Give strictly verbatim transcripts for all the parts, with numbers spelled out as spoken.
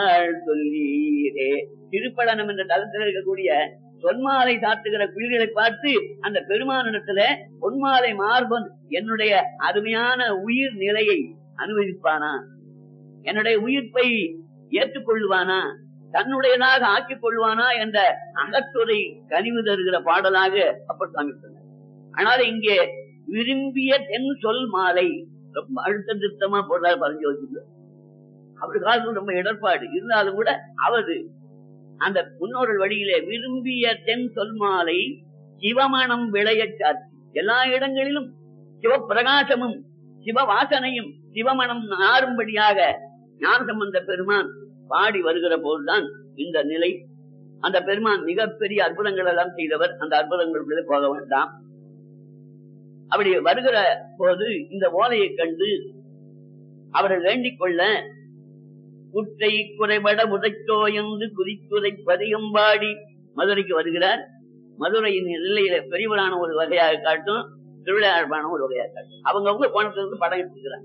சொல்லீரே. திருப்பழனம் என்ற தளத்தில் இருக்கக்கூடிய பொன்மாலை சாத்துகிற குயில்களை பார்த்து அந்த பெருமானிடத்துல பொன்மாலை மார்பன் என்னுடைய அருமையான உயிர் நிலையை அனுபவிப்பானா, என்னுடைய உயிர்ப்பை ஏற்றுக்கொள்வானா, தன்னுடையதாக ஆக்கிக் கொள்வானா என்ற அகத்துறை கனிவு தருகிற பாடலாக அப்பர் சாமி சொன்னார். ஆனால் இங்கே விரும்பிய தென் சொல் மாலை ரொம்ப அழுத்த திருத்தமா போடுறாரு பரஞ்சோதி. அவரு காலத்துல ரொம்ப இடர்பாடு இருந்தாலும் கூட அவரு அந்த முன்னோர்கள் வழியிலே விரும்பிய தென் சொல் மாலை சிவமணம் விளைய சாட்சி. எல்லா இடங்களிலும் சிவப்பிரகாசமும் சிவ வாசனையும் சிவமணம் நாரும்படியாக ஞானசம்பந்த பெருமான் பாடி வருகிற போதுதான் இந்த நிலை. அந்த பெருமான் மிகப்பெரிய அற்புதங்கள் எல்லாம் செய்தவர். அந்த அற்புதங்களுக்குள்ளே போக வேண்டாம். அப்படி வருகிற போது இந்த ஓலையை கண்டு அவரை வேண்டிக் கொள்ள குற்றை குறைபட உதைத்தோ என்று குறித்துரை பதிகம்பாடி மதுரைக்கு வருகிறார். மதுரையின் நிலையில பெரியவரான ஒரு வகையாக காட்டும், திருவிழாழ்வான ஒரு வகையாக காட்டும். அவங்கவுங்க கோணத்திலிருந்து படம் எடுத்துக்கிறாங்க.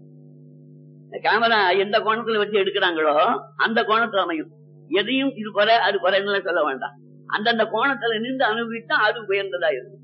கேமரா எந்த கோணத்துல வச்சு எடுக்கிறாங்களோ அந்த கோணத்துல அமையும். எதையும் இது குறை அது குறைன்னு சொல்ல வேண்டாம். அந்தந்த கோணத்துல நின்று அனுபவித்தா அது உயர்ந்ததா இருக்கும்.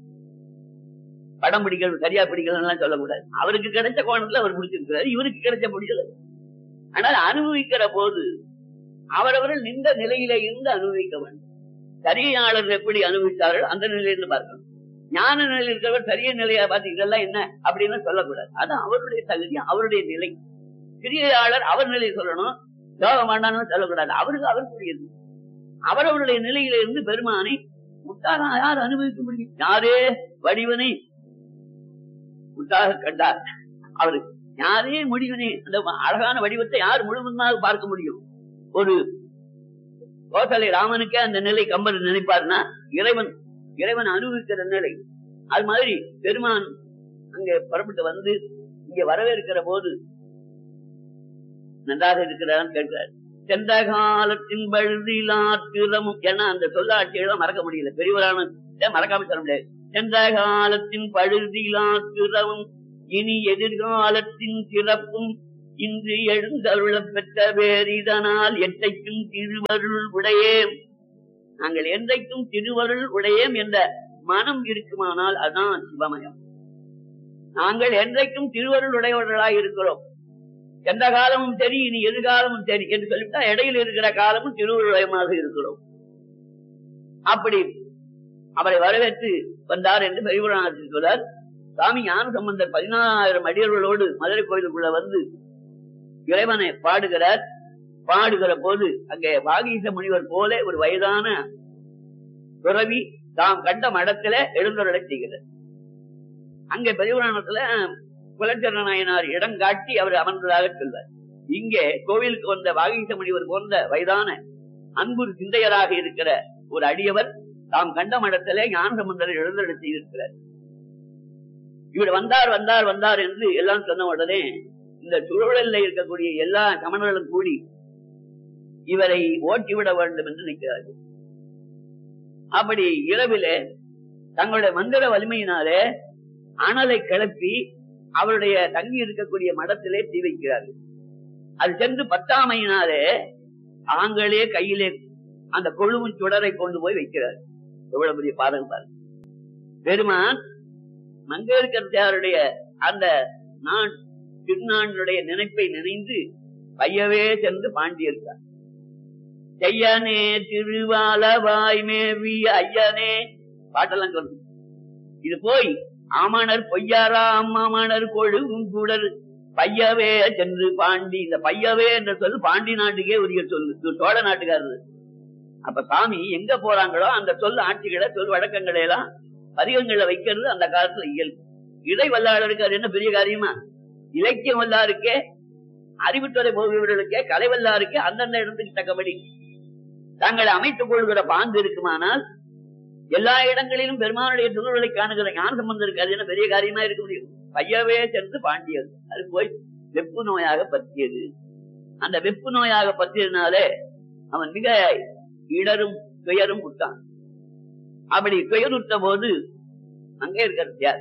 படம் பிடிக்கிறது சரியா பிடிக்கலாம் சொல்லக்கூடாது. அவருக்கு கிடைச்ச கோணத்துல அவர் பிடிச்சிருக்கிறாரு, இவருக்கு கிடைச்ச பிடிக்கல. ஆனால் அனுபவிக்கிற போது அவரவர்கள் நின்ற நிலையில இருந்து அனுபவிக்க வேண்டும். சரியாளர்கள் எப்படி அனுபவித்தார்கள் அந்த நிலையிலிருந்து பார்க்கணும். ஞான நிலையில் இருக்கிறவர் சரிய நிலையா பார்த்து இதெல்லாம் என்ன அப்படின்னு சொல்லக்கூடாது. அது அவருடைய தகுதி, அவருடைய நிலை. கிரியாளர் அவர் நிலையை சொல்லணும், யோகம் வேண்டாம்னு சொல்லக்கூடாது. அவருக்கு அவர் புரியுது. அவரவருடைய நிலையில இருந்து பெருமானை முட்டாக யார் அனுபவிக்க முடியும்? யாரே வடிவனை முட்டாக கண்டார். அவரு யாரே முடிவனே அந்த அழகான வடிவத்தை யார் முழுவதுமாக பார்க்க முடியும்? ஒரு கோசலை ராமனுக்கே அந்த நிலை கம்பர் நினைப்பார்னா இறைவன் இறைவன் அனுபவிக்கிற நிலை. அது மாதிரி பெருமான் அங்கே புறப்பட்டு வந்து இங்க வரவேற்கிற போது நன்றாக இருக்கிறான்னு கேட்கிறார். சென்ற காலத்தின் பழுதிலாத்திரமும் ஏன்னா அந்த சொல்லாட்சியெல்லாம் மறக்க முடியல. பெரியவரான மறக்காம சொல்ல முடியாது. சென்ற காலத்தின் பழுதிலாத்திரமும் இனி எதிர்காலத்தின் சிறப்பும் இன்று எழுந்தருள பெற்ற வேறிதனால் எத்தைக்கும் திருவருள் உடையேம். நாங்கள் என்றைக்கும் திருவருள் உடையேம் என்ற மனம் இருக்குமானால் அதுதான் சிவமயம். நாங்கள் என்றைக்கும் திருவருள் உடையவர்களாக இருக்கிறோம். எந்த காலமும் சரி இனி எதிர்காலமும் சரி என்று சொல்லிவிட்டா இடையில் இருக்கிற காலமும் திருவருளயமாக இருக்கிறோம். அப்படி அவரை வரவேற்று வந்தார் என்று பெரியவரான சொல்றார். சாமி ஞான சம்பந்தர் பதினாயிரம் அடியர்களோடு மதுரை கோயிலுக்குள்ள வந்து இறைவனை பாடுகிறார். பாடுகிற போது அங்கே வாகீச முனிவர் போல ஒரு வயதான துறவி தாம் கண்ட மடத்துல எழுந்தருளை செய்கிறார். அங்கே பெரியவரானத்துல குலச்சரண நாயனார் இடம் காட்டி அவர் அமர்ந்ததாக சொல்வார். இங்கே கோவிலுக்கு வந்த வாகீச முனிவர் போன்ற வயதான அன்பு சிந்தையராக இருக்கிற ஒரு அடியவர் தாம் கண்ட மடத்திலே ஞான சம்பந்தரை எழுந்தருளை செய்திருக்கிறார். இவர் வந்தார் வந்தார் வந்தார் என்று எல்லாம் சொன்ன உடனே இந்த சுழலில் இருக்கக்கூடிய எல்லா சமணர்களும் கூடி இவரை ஓட்டிவிட வேண்டும் என்று நிற்கிறார்கள். அப்படி இரவிலே தங்களுடைய மந்திர வலிமையினாலே அனலை கிளப்பி அவருடைய தங்கி இருக்கக்கூடிய மடத்திலே தீ வைக்கிறார்கள். அது சென்று பத்தாமையினாலே தாங்களே கையிலே அந்த கொழுவும் சுடரை கொண்டு போய் வைக்கிறார். எவ்வளவு பெரிய பாதகம் பாருங்க. பெருமான் மங்கையர்க்கரசியாருடைய அந்த நான் திருநானுடைய நினைப்பை நினைந்து பையவே சென்று பாண்டியிருக்கார். ஐயனே திருவாலவாய் மேவிய ஐயனே பாட்டெல்லாம் சொல்லு. இது போய் ஆமணர் பொய்யாரா அம்மாமணர் கொழுவும் கூடல் பையவே சென்று பாண்டி. இந்த பையவே என்ற சொல்லு பாண்டி நாட்டுக்கே உரிய சொல்லு, சோழ நாட்டுக்காரரு. அப்ப சாமி எங்க போறாங்களோ அந்த சொல் ஆட்சிகளை சொல் வழக்கங்களை எல்லாம் பதிகங்களை வைக்கிறது அந்த காலத்துல இயல்பு. இறை வல்லாளருக்கு அது என்ன பெரிய காரியமா? இலக்கியம் வல்லாருக்கே, அறிவுத்துறை போகிறவர்களுக்கே, கலை வல்லாருக்கே அந்தந்த இடத்துக்கு தக்கபடி தாங்களை அமைத்துக் கொள்கிற பாங்கு இருக்குமானால் எல்லா இடங்களிலும் பெருமானுடைய திருவுருளை காணுகிற ஞான சம்பந்தம் இருக்கு. அது என்ன பெரிய காரியமா இருக்க முடியும்? பையவே சென்று பாண்டியது. அது போய் வெப்பு நோயாக பற்றியது. அந்த வெப்பு நோயாக பற்றியதுனாலே அவன் மிக இடரும் துயரும் விட்டான். அப்படி துயருற்ற போது அங்கே இருக்கிறது யார்?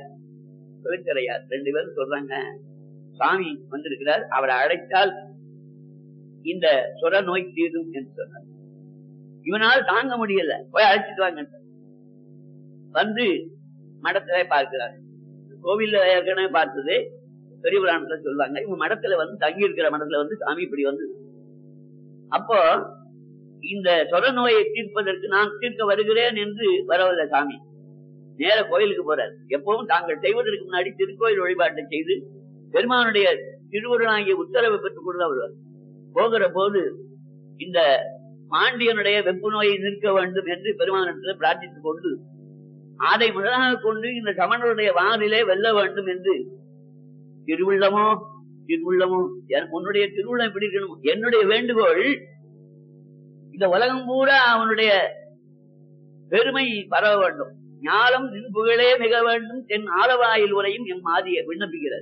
தொழிற்சரையார் ரெண்டு பேரும் சொல்றாங்க, சாமி வந்திருக்கிறார், அவரை அழைத்தால் இந்த சொர நோய் தீரும் என்று சொன்னார். இவனால் தாங்க முடியல, போய் அழைச்சிட்டு வாங்க வந்து மடத்துல பார்க்கிறார். கோவில்ல ஏற்கனவே பார்த்தது பெரிய புராணத்துல சொல்லுவாங்க. இவங்க மடத்துல வந்து தங்கி இருக்கிற மடத்துல வந்து சாமி இப்படி வந்து, அப்போ இந்த சொர நோயை தீர்ப்பதற்கு நான் தீர்க்க வருகிறேன் என்று வரவில்லை சாமி, நேர கோயிலுக்கு போறார். எப்பவும் தாங்கள் செய்வதற்கு முன்னாடி திருக்கோயில் வழிபாட்டை செய்து பெருமானுடைய திருவுருளாகிய உத்தரவை பெற்றுக் கொண்டு வருவார். போகிற போது இந்த பாண்டியனுடைய வெப்பு நோயை நிற்க வேண்டும் என்று பெருமானத்தில் பிரார்த்தித்துக் கொண்டு அதை முதலாக கொண்டு இந்த சமணருடைய வானிலே வெல்ல வேண்டும் என்று, திருவுள்ளமோ திருவுள்ளமோ உன்னுடைய திருவுள்ளம் எப்படி இருக்கணும், என்னுடைய வேண்டுகோள் இந்த உலகம் பூரா அவனுடைய பெருமை பரவ வேண்டும், ஞானம் நின் புகழே மிக வேண்டும், தென் ஆலவாயில் உரையும் என் மாதிய விண்ணப்பிக்கிறார்.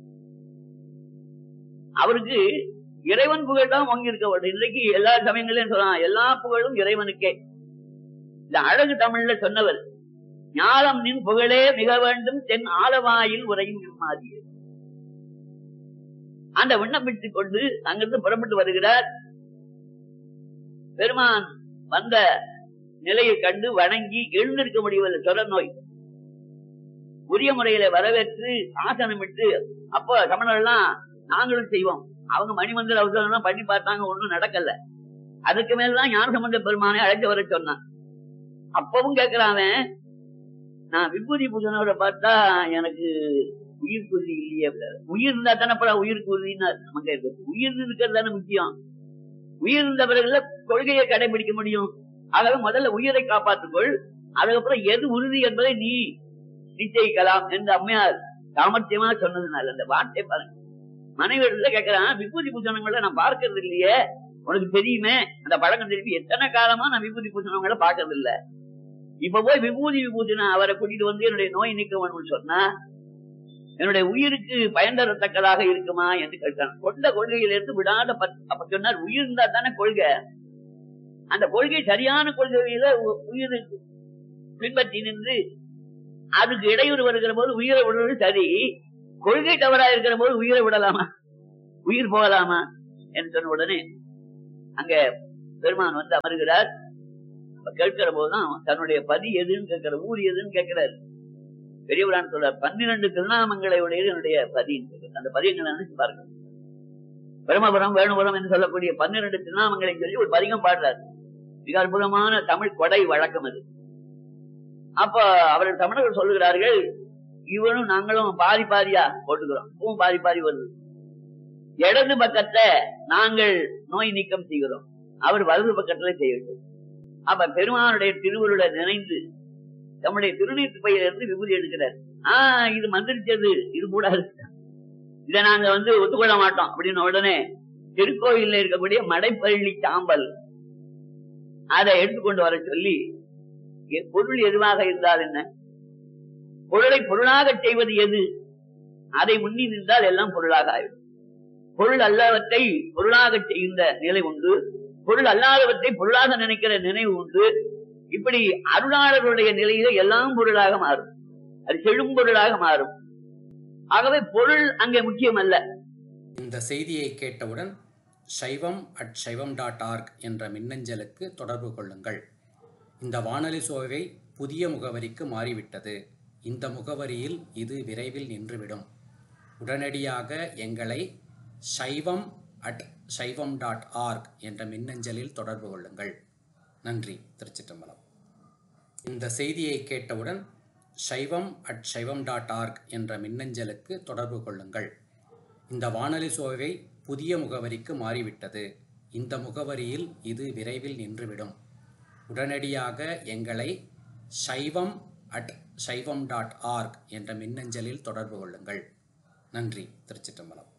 அவருக்கு இறைவன் புகழ் தான் வாங்கி இருக்க வேண்டும். இன்றைக்கு எல்லா சமயங்களையும் சொல்லலாம், எல்லா புகழும் இறைவனுக்கே. இந்த அழகு தமிழ்ல சொன்னவர், ஞானம் நின் புகழே மிக வேண்டும், தென் ஆலவாயில் உரையும் என் மாதிய. அந்த விண்ணப்பித்துக் கொண்டு அங்கிருந்து புறப்பட்டு வருகிறார். பெருமான் வந்த நிலையை கண்டு வணங்கி எழுந்திருக்க முடியவில்லை. சொர நோய் உரிய முறையில வரவேற்று ஆசனமிட்டு, அப்போ சமணர்கள்லாம் நாங்களும் செய்வோம், அவங்க மணிமந்திர அவசரம் பண்ணி பார்த்தாங்க, ஒண்ணும் நடக்கல. அதுக்கு மேலதான் ஞானசம்பந்த பெருமானை அழைத்து வர சொன்னான். அப்பவும் கேட்கிறான், நான் விபூதி பூஜனோட பார்த்தா எனக்கு உயிர் குருதி இல்லையே. உயிர் இருந்தா தானே உயிர் குருதின்னு நமக்கு இருக்கு. உயிர் இருக்கிறது தானே முக்கியம். உயிர் இருந்த பிறகு கொள்கையை கடைபிடிக்க முடியும். ஆகவே முதல்ல உயிரை காப்பாற்றுக்கொள், அதுக்கப்புறம் எது உறுதி என்பதை நீ நிச்சயிக்கலாம் என்று அம்மையார் சாமர்த்தியமா சொன்னதுனால அந்த வார்த்தை பாருங்க. மனைவியிடத்துல கேட்கிறான், விபூதி பூஜனங்களை நான் பார்க்கறது இல்லையே, உனக்கு தெரியுமே அந்த பழக்கம் தெரியும், எத்தனை காலமா நான் விபூதி பூஜனங்களை பார்க்கறது இல்ல, இப்ப போய் விபூதி விபூதினா அவரை கூட்டிட்டு வந்து என்னுடைய நோய் நீக்க வேணும்னு சொன்னா என்னுடைய உயிருக்கு பயன் தரத்தக்கதாக இருக்குமா என்று கேட்டான். கொண்ட கொள்கையில இருந்து விடாத அப்ப சொன்னார், உயிர் இருந்தா தானே கொள்கை, அந்த கொள்கை சரியான கொள்கையில உயிர் பின்பற்றி நின்று அதுக்கு இடையூறு வருகிற போது உயிரை விடுவது சரி, கொள்கை தவறா இருக்கிற போது உயிரை விடலாமா, உயிர் போகலாமா என்று சொன்ன உடனே அங்க பெருமான் வந்து அமர்கிறார். கேட்கிற போதுதான் தன்னுடைய பதி எதுன்னு கேட்கிற, ஊர் எதுன்னு கேட்கிறாரு. பெரியவரான் சொல்ற பன்னிரண்டு திருநாமங்களை உடைய என்னுடைய பதின்னு சொல்ற, அந்த பதியங்களை நினைச்சு பாருங்க. பிரமபுரம் வேணுபுரம் என்று சொல்லக்கூடிய பன்னிரண்டு திருநாமங்களை சொல்லி ஒரு பதிகம் பாடுறாரு. மிக அற்புதமான தமிழ் கொடை வழக்கம் அது. அப்ப அவர்கள் தமிழர்கள் சொல்லுகிறார்கள், இவனும் நாங்களும் பாதி பாதியா போட்டுக்கிறோம், இப்பவும் பாதி பாதி வருது. இடது பக்கத்தை நாங்கள் நோய் நீக்கம் செய்கிறோம், அவர் வலது பக்கத்துல செய்யட்டும். அப்ப பெருமானுடைய திருவுருளை நினைந்து நம்முடைய திருநீட்டு பையிலிருந்து விபூதி எடுக்கிறார். ஆஹ் இது மந்திரிச்சது, இது கூடாது, இதை நாங்க வந்து ஒத்துக்கொள்ள மாட்டோம் அப்படின்னு உடனே திருக்கோயில்ல இருக்கக்கூடிய மடைப்பள்ளி சாம்பல் அதை எடுத்துக்கொண்டு வர சொல்லி, பொருள் எதுவாக இருந்தால் என்ன, பொருளை பொருளாக செய்வது எது, அதை முன்னி நின்றால் எல்லாம் பொருளாக ஆயிடும். பொருள் அல்லாதவற்றை பொருளாக செய்கின்ற நிலை உண்டு, பொருள் அல்லாதவற்றை பொருளாக நினைக்கிற நினைவு உண்டு. இப்படி அருளாளர்களுடைய நிலையில எல்லாம் பொருளாக மாறும், அது செழும் பொருளாக மாறும். ஆகவே பொருள் அங்கே முக்கியம் அல்ல. இந்த செய்தியை கேட்டவுடன் சைவம் அட் சைவம் டாட் ஆர்க் என்ற மின்னஞ்சலுக்கு தொடர்பு கொள்ளுங்கள். இந்த வானொலி சோவை புதிய முகவரிக்கு மாறிவிட்டது. இந்த முகவரியில் இது விரைவில் நின்றுவிடும். உடனடியாக எங்களை சைவம் அட் சைவம் டாட் ஆர்க் என்ற மின்னஞ்சலில் தொடர்பு கொள்ளுங்கள். நன்றி. திருச்சிற்றம்பலம். இந்த செய்தியை கேட்டவுடன் சைவம் அட் சைவம் டாட் ஆர்க் என்ற மின்னஞ்சலுக்கு தொடர்பு கொள்ளுங்கள். இந்த வானொலி சோவை புதிய முகவரிக்கு மாறிவிட்டது. இந்த முகவரியில் இது விரைவில் நின்றுவிடும். உடனடியாக எங்களை சைவம் அட் சைவம் டாட் ஆர்க் என்ற மின்னஞ்சலில் தொடர்பு கொள்ளுங்கள். நன்றி. திருச்சிற்றம்பலம்.